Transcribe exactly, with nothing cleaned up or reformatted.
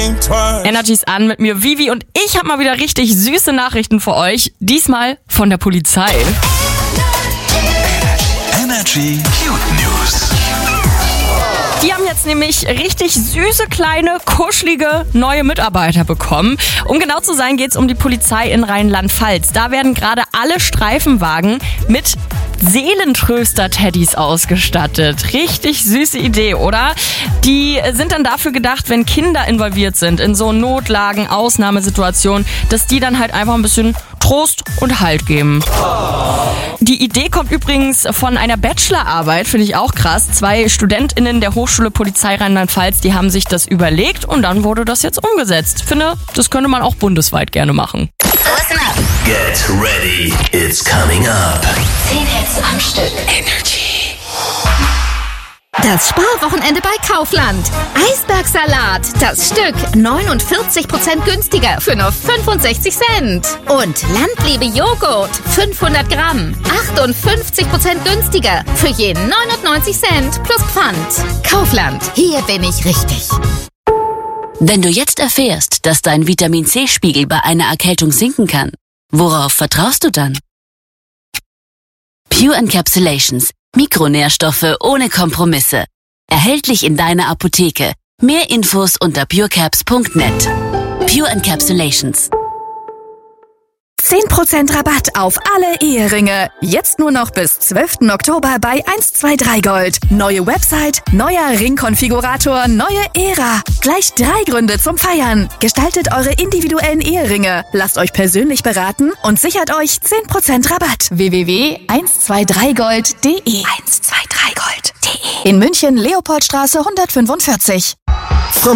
Energy's an mit mir, Vivi, und ich habe mal wieder richtig süße Nachrichten für euch. Diesmal von der Polizei. Energy Cute News. Die haben jetzt nämlich richtig süße, kleine, kuschelige neue Mitarbeiter bekommen. Um genau zu sein, geht es um die Polizei in Rheinland-Pfalz. Da werden gerade alle Streifenwagen mit Seelentröster-Teddys ausgestattet. Richtig süße Idee, oder? Die sind dann dafür gedacht, wenn Kinder involviert sind in so Notlagen, Ausnahmesituationen, dass die dann halt einfach ein bisschen Trost und Halt geben. Die Idee kommt übrigens von einer Bachelorarbeit, finde ich auch krass. Zwei StudentInnen der Hochschule Polizei Rheinland-Pfalz, die haben sich das überlegt und dann wurde das jetzt umgesetzt. Ich finde, das könnte man auch bundesweit gerne machen. Listen up. Get ready, it's coming up. Zehn Hits am Stück. Energy. Das Sparwochenende bei Kaufland. Eisbergsalat, das Stück neunundvierzig Prozent günstiger für nur fünfundsechzig Cent. Und Landliebe Joghurt, fünfhundert Gramm, achtundfünfzig Prozent günstiger für je neunundneunzig Cent plus Pfand. Kaufland, hier bin ich richtig. Wenn du jetzt erfährst, dass dein Vitamin-C-Spiegel bei einer Erkältung sinken kann, worauf vertraust du dann? Pure Encapsulations. Mikronährstoffe ohne Kompromisse. Erhältlich in deiner Apotheke. Mehr Infos unter purecaps punkt net. Pure Encapsulations. zehn Prozent Rabatt auf alle Eheringe. Jetzt nur noch bis zwölften Oktober bei eins zwei drei Gold. Neue Website, neuer Ringkonfigurator, neue Ära. Gleich drei Gründe zum Feiern. Gestaltet eure individuellen Eheringe. Lasst euch persönlich beraten und sichert euch zehn Prozent Rabatt. w w w punkt eins zwei drei gold punkt de eins zwei drei gold punkt de In München, Leopoldstraße hundertfünfundvierzig.